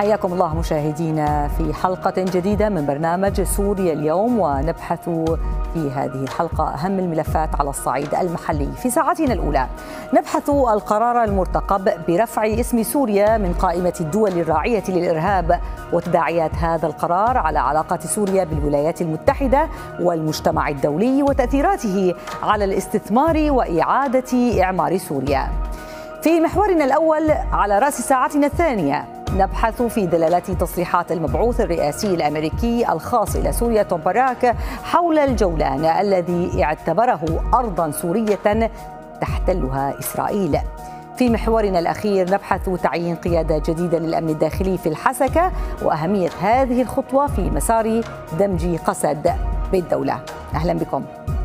حياكم الله مشاهدينا في حلقة جديدة من برنامج سوريا اليوم، ونبحث في هذه الحلقة أهم الملفات على الصعيد المحلي. في ساعتنا الأولى نبحث القرار المرتقب برفع اسم سوريا من قائمة الدول الراعية للإرهاب وتداعيات هذا القرار على علاقات سوريا بالولايات المتحدة والمجتمع الدولي وتأثيراته على الاستثمار وإعادة إعمار سوريا. في محورنا الأول على رأس ساعتنا الثانية نبحث في دلالات تصريحات المبعوث الرئاسي الأمريكي الخاص إلى سوريا توم باراك حول الجولان الذي اعتبره أرضا سورية تحتلها إسرائيل. في محورنا الأخير نبحث تعيين قيادة جديدة للأمن الداخلي في الحسكة وأهمية هذه الخطوة في مسار دمج قسد بالدولة. أهلا بكم.